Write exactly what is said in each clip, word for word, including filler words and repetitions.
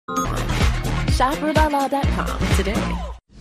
shop river law dot com today.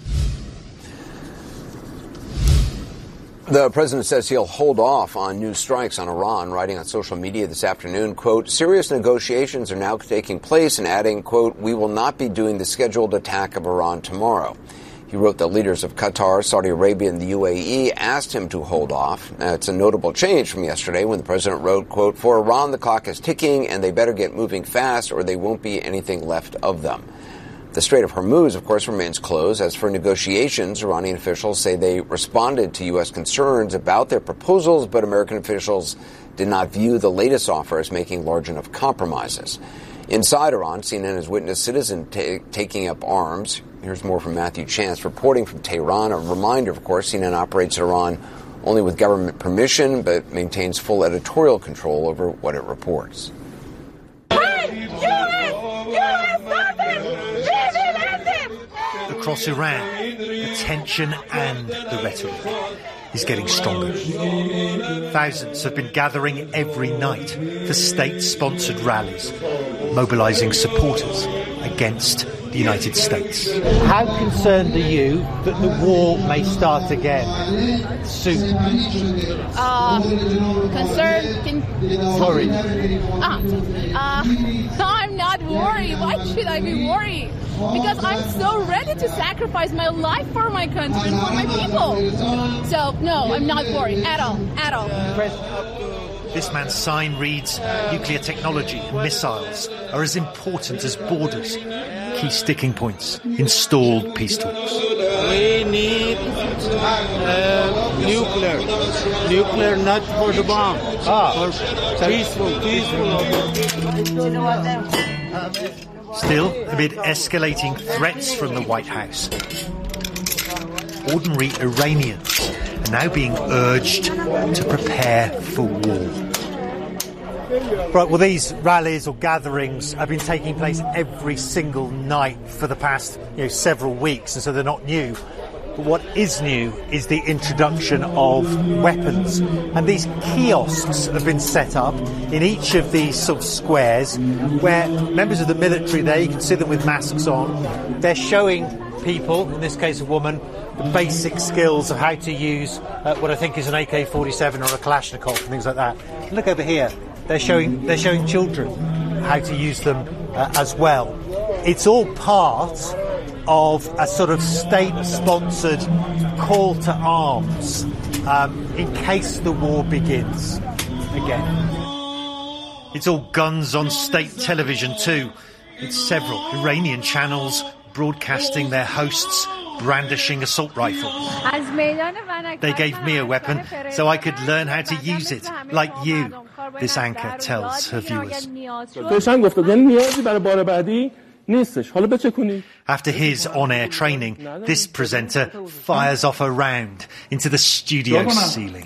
The president says he'll hold off on new strikes on Iran, writing on social media this afternoon, quote, serious negotiations are now taking place, and adding, quote, we will not be doing the scheduled attack of Iran tomorrow. He wrote that leaders of Qatar, Saudi Arabia, and the U A E asked him to hold off. Now, it's a notable change from yesterday when the president wrote, quote, for Iran, the clock is ticking, and they better get moving fast or there won't be anything left of them. The Strait of Hormuz, of course, remains closed. As for negotiations, Iranian officials say they responded to U S concerns about their proposals, but American officials did not view the latest offer as making large enough compromises. Inside Iran, C N N has witnessed citizens ta- taking up arms. Here's more from Matthew Chance reporting from Tehran. A reminder, of course, C N N operates in Iran only with government permission, but maintains full editorial control over what it reports. Across Iran, the tension and the rhetoric is getting stronger. Thousands have been gathering every night for state-sponsored rallies, mobilizing supporters against the United States. How concerned are you that the war may start again soon? Uh, concerned? Can... Worried? Ah, uh, I'm not worried. Why should I be worried? Because I'm so ready to sacrifice my life for my country and for my people. So, no, I'm not worried at all, at all. This man's sign reads, nuclear technology and missiles are as important as borders. Key sticking points in stalled peace talks. We need uh, nuclear. Nuclear, not for the bomb. Ah. For peaceful, peaceful. Still, amid escalating threats from the White House, ordinary Iranians are now being urged to prepare for war. Right, well, these rallies or gatherings have been taking place every single night for the past, you know, several weeks, and so they're not new. But what is new is the introduction of weapons. And these kiosks have been set up in each of these sort of squares where members of the military there, you can see them with masks on, they're showing people, in this case a woman, the basic skills of how to use uh, what I think is an A K forty-seven or a Kalashnikov and things like that. And look over here, they're showing, they're showing children how to use them uh, as well. It's all part of a sort of state-sponsored call to arms um, in case the war begins again. It's all guns on state television too. It's several Iranian channels broadcasting their hosts brandishing assault rifles. They gave me a weapon so I could learn how to use it, like you, this anchor tells her viewers. After his on-air training, this presenter fires off a round into the studio ceiling.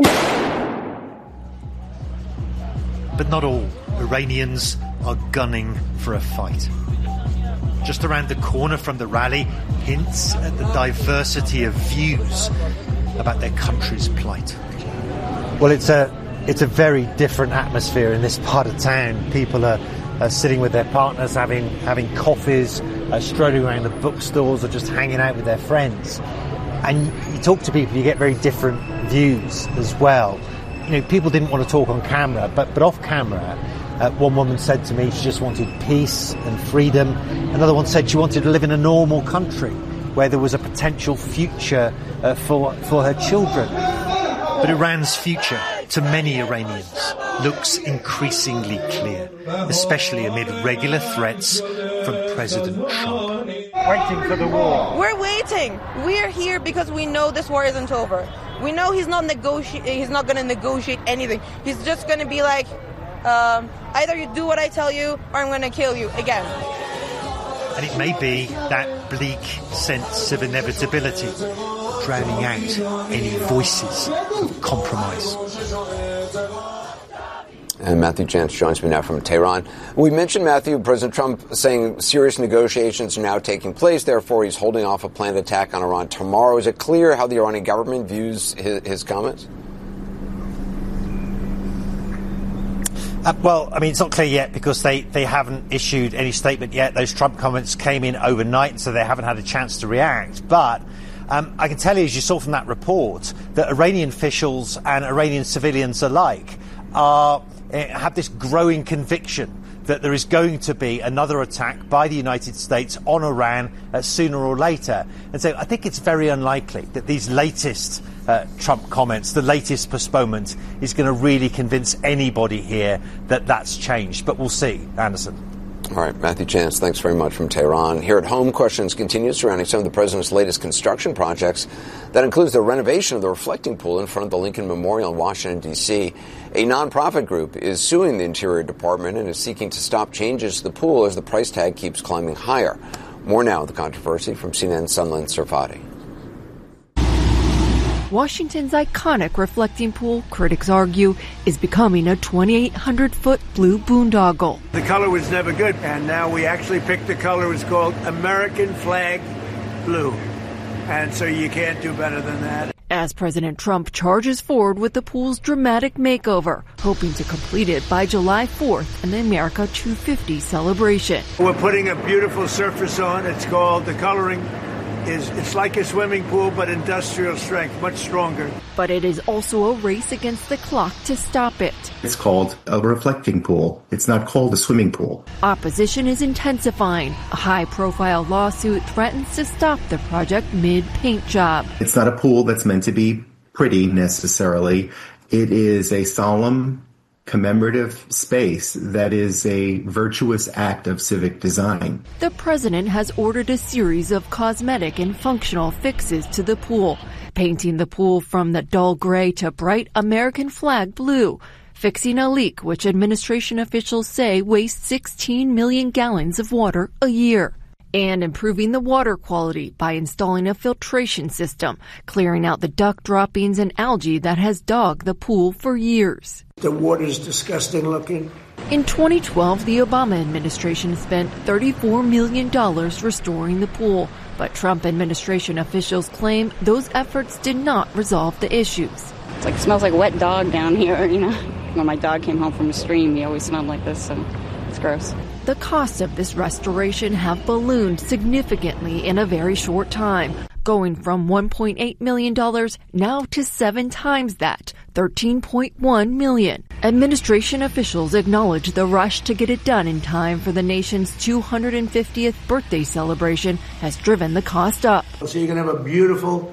But not all Iranians are gunning for a fight. Just around the corner from the rally, hints at the diversity of views about their country's plight. Well, it's a it's a very different atmosphere in this part of town. People are Uh, sitting with their partners, having having coffees, uh, strolling around the bookstores, or just hanging out with their friends. And you talk to people, you get very different views as well. You know, people didn't want to talk on camera, but but off camera, uh, one woman said to me she just wanted peace and freedom. Another one said she wanted to live in a normal country where there was a potential future uh, for for her children. But Iran's future, to many Iranians, looks increasingly clear, especially amid regular threats from President Trump. Waiting for the war. We're waiting. We're here because we know this war isn't over. We know he's not negoti- He's not going to negotiate anything. He's just going to be like, um, either you do what I tell you, or I'm going to kill you again. And it may be that bleak sense of inevitability, drowning out any voices of compromise. And Matthew Chance joins me now from Tehran. We mentioned, Matthew, President Trump saying serious negotiations are now taking place. Therefore, he's holding off a planned attack on Iran tomorrow. Is it clear how the Iranian government views his, his comments? Uh, well, I mean, it's not clear yet because they, they haven't issued any statement yet. Those Trump comments came in overnight, so they haven't had a chance to react. But um, I can tell you, as you saw from that report, that Iranian officials and Iranian civilians alike are uh, have this growing conviction that there is going to be another attack by the United States on Iran uh, sooner or later. And so I think it's very unlikely that these latest uh, Trump comments, the latest postponement, is going to really convince anybody here that that's changed. But we'll see. Anderson. All right, Matthew Chance, thanks very much from Tehran. Here at home, questions continue surrounding some of the president's latest construction projects. That includes the renovation of the reflecting pool in front of the Lincoln Memorial in Washington, D C A nonprofit group is suing the Interior Department and is seeking to stop changes to the pool as the price tag keeps climbing higher. More now of the controversy from C N N's Sunland Sarfati. Washington's iconic reflecting pool, critics argue, is becoming a twenty-eight hundred foot blue boondoggle. The color was never good, and now we actually picked the color. It's called American Flag Blue. And so you can't do better than that. As President Trump charges forward with the pool's dramatic makeover, hoping to complete it by July fourth in the America two fifty celebration. We're putting a beautiful surface on. It's called, the coloring is, it's like a swimming pool, but industrial strength, much stronger. But it is also a race against the clock to stop it. It's called a reflecting pool. It's not called a swimming pool. Opposition is intensifying. A high-profile lawsuit threatens to stop the project mid-paint job. It's not a pool that's meant to be pretty necessarily. It is a solemn, commemorative space that is a virtuous act of civic design. The president has ordered a series of cosmetic and functional fixes to the pool, painting the pool from the dull gray to bright American flag blue, fixing a leak which administration officials say wastes sixteen million gallons of water a year, and improving the water quality by installing a filtration system, clearing out the duck droppings and algae that has dogged the pool for years. The water's disgusting looking. In twenty twelve, the Obama administration spent thirty-four million dollars restoring the pool, but Trump administration officials claim those efforts did not resolve the issues. It's like, it smells like wet dog down here, you know. When my dog came home from a stream, he always smelled like this, so it's gross. The costs of this restoration have ballooned significantly in a very short time, going from one point eight million dollars now to seven times that, thirteen point one million dollars. Administration officials acknowledge the rush to get it done in time for the nation's two hundred fiftieth birthday celebration has driven the cost up. So you're going to have a beautiful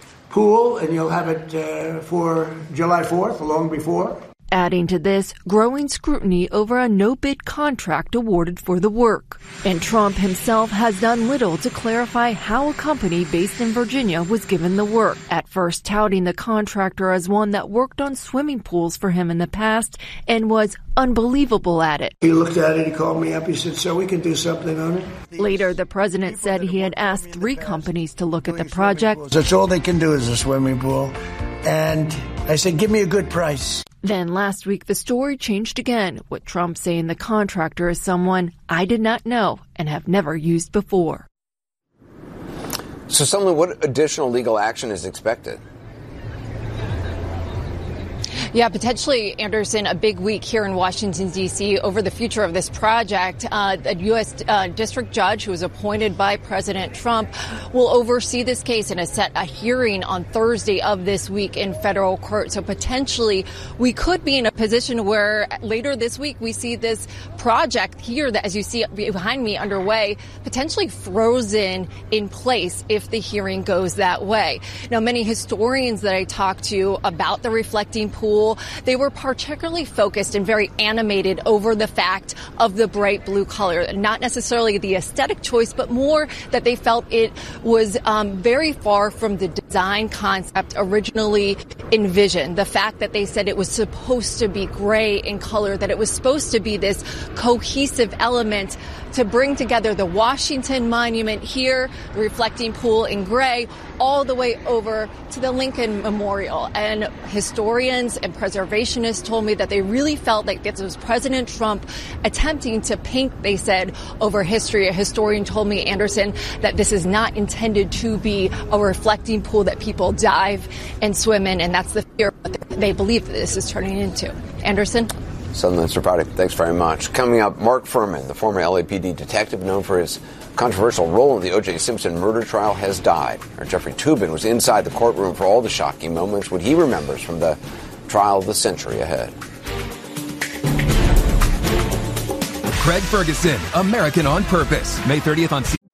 pool, and you'll have it uh, for July fourth, long before. Adding to this, growing scrutiny over a no-bid contract awarded for the work. And Trump himself has done little to clarify how a company based in Virginia was given the work, at first touting the contractor as one that worked on swimming pools for him in the past and was unbelievable at it. He looked at it, he called me up, he said, so we can do something on it. Later, the president said he had asked three companies to look at the project. That's all they can do is a swimming pool. And I said, give me a good price. Then last week, the story changed again, with Trump saying the contractor is someone I did not know and have never used before. So, Sunland, what additional legal action is expected? Yeah, potentially, Anderson, a big week here in Washington, D C over the future of this project. Uh, a U S Uh, district judge who was appointed by President Trump will oversee this case and has set a hearing on Thursday of this week in federal court. So potentially we could be in a position where later this week we see this project here that, as you see behind me, underway, potentially frozen in place if the hearing goes that way. Now, many historians that I talked to about the reflecting pool, they were particularly focused and very animated over the fact of the bright blue color, not necessarily the aesthetic choice, but more that they felt it was um, very far from the design concept originally envisioned. The fact that they said it was supposed to be gray in color, that it was supposed to be this cohesive element to bring together the Washington Monument here, the reflecting pool in gray, all the way over to the Lincoln Memorial. And historians and preservationists told me that they really felt like this was President Trump attempting to paint, they said, over history. A historian told me, Anderson, that this is not intended to be a reflecting pool that people dive and swim in, and that's the fear that they believe that this is turning into. Anderson? Sutherland Servati, thanks very much. Coming up, Mark Furman, the former L A P D detective known for his controversial role in the O J Simpson murder trial, has died. Our Jeffrey Toobin was inside the courtroom for all the shocking moments, what he remembers from the trial of the century ahead. Craig Ferguson, American on Purpose, May thirtieth on C-